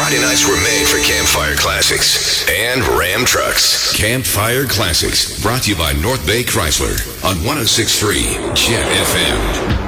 Friday nights were made for Campfire Classics and Ram Trucks. Campfire Classics, brought to you by North Bay Chrysler on 106.3 Jet FM.